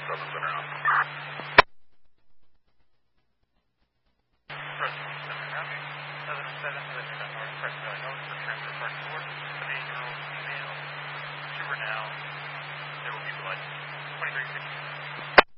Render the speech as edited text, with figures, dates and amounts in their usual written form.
Center out. Approach 17 Avenue, 707 North, press North for transfer park 4,